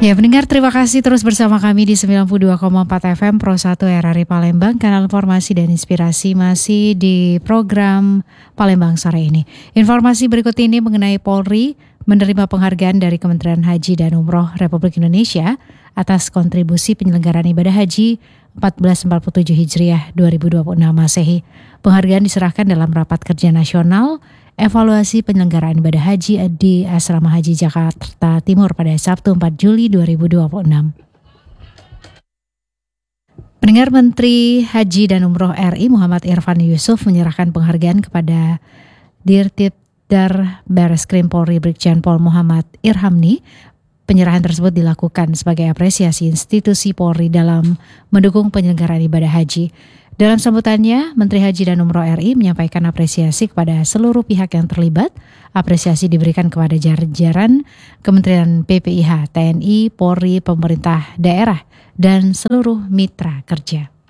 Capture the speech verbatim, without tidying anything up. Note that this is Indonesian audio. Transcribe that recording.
Ya, pendengar, terima kasih terus bersama kami di sembilan puluh dua koma empat F M Pro satu R R I Palembang, kanal informasi dan inspirasi masih di program Palembang sore ini. Informasi berikut ini mengenai Polri menerima penghargaan dari Kementerian Haji dan Umroh Republik Indonesia atas kontribusi penyelenggaraan ibadah haji seribu empat ratus empat puluh tujuh Hijriah dua ribu dua puluh enam Masehi. Penghargaan diserahkan dalam rapat kerja nasional evaluasi penyelenggaraan ibadah haji di Asrama Haji Jakarta Timur pada Sabtu empat Juli dua ribu dua puluh enam. Pendengar, Menteri Haji dan Umroh R I Muhammad Irfan Yusuf menyerahkan penghargaan kepada Dirtipdar Bareskrim Polri Brigjen Pol Muhammad Irhamni. Penyerahan tersebut dilakukan sebagai apresiasi institusi Polri dalam mendukung penyelenggaraan ibadah haji. Dalam sambutannya, Menteri Haji dan Umroh R I menyampaikan apresiasi kepada seluruh pihak yang terlibat. Apresiasi diberikan kepada jajaran Kementerian P P I H, T N I, Polri, pemerintah daerah, dan seluruh mitra kerja.